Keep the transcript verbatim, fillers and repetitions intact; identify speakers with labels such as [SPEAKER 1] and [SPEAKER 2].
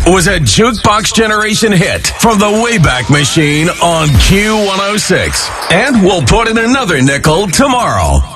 [SPEAKER 1] was a Jukebox Generation hit from the Wayback Machine on Q one oh six. And we'll put in another nickel tomorrow.